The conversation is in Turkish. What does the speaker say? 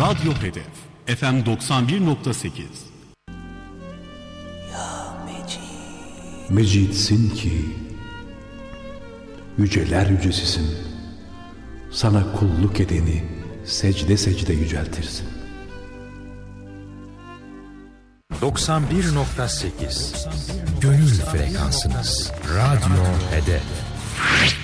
Radyo Hedef FM 91.8. Mecidsin ki yüceler yücesisin, sana kulluk edeni secde secde yüceltirsin. 91.8 Gönül frekansınız. Radyo Hedef.